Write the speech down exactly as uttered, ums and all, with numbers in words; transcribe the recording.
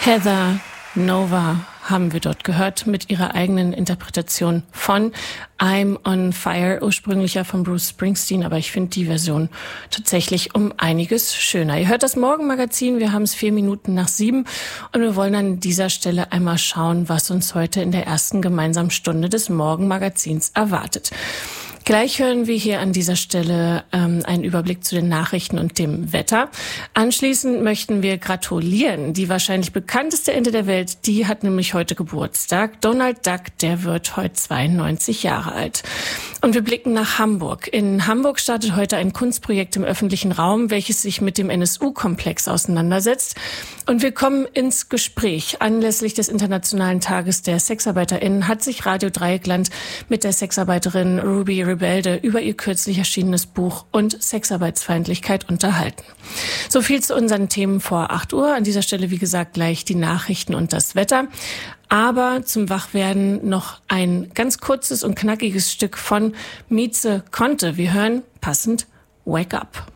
Heather Nova haben wir dort gehört mit ihrer eigenen Interpretation von I'm on Fire, ursprünglich ja von Bruce Springsteen, aber ich finde die Version tatsächlich um einiges schöner. Ihr hört das Morgenmagazin, wir haben es vier Minuten nach sieben und wir wollen an dieser Stelle einmal schauen, was uns heute in der ersten gemeinsamen Stunde des Morgenmagazins erwartet. Gleich hören wir hier an dieser Stelle ähm, einen Überblick zu den Nachrichten und dem Wetter. Anschließend möchten wir gratulieren. Die wahrscheinlich bekannteste Ente der Welt, die hat nämlich heute Geburtstag. Donald Duck, der wird heute zweiundneunzig Jahre alt. Und wir blicken nach Hamburg. In Hamburg startet heute ein Kunstprojekt im öffentlichen Raum, welches sich mit dem N S U-Komplex auseinandersetzt. Und wir kommen ins Gespräch. Anlässlich des Internationalen Tages der SexarbeiterInnen hat sich Radio Dreieckland mit der Sexarbeiterin Ruby Rebelde über ihr kürzlich erschienenes Buch und Sexarbeitsfeindlichkeit unterhalten. So viel zu unseren Themen vor acht Uhr. An dieser Stelle, wie gesagt, gleich die Nachrichten und das Wetter. Aber zum Wachwerden noch ein ganz kurzes und knackiges Stück von Mieze Konte. Wir hören passend Wake Up.